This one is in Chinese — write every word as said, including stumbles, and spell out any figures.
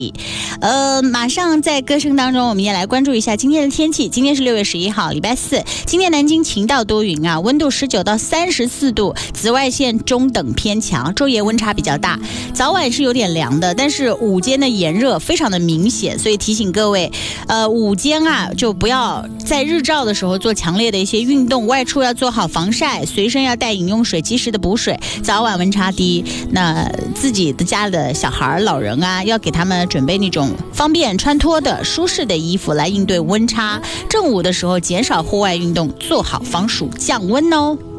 呃，马上在歌声当中，我们也来关注一下今天的天气。今天是六月十一号，礼拜四。今天南京晴到多云啊，温度十九到三十四度，紫外线中等偏强，昼夜温差比较大。早晚是有点凉的，但是午间的炎热非常的明显，所以提醒各位，呃，午间啊就不要在日照的时候做强烈的一些运动，外出要做好防晒，随身要带饮用水，及时的补水。早晚温差低，那自己的家的小孩、老人啊，要给他们准备那种方便穿脱的舒适的衣服来应对温差。正午的时候减少户外运动，做好防暑降温哦。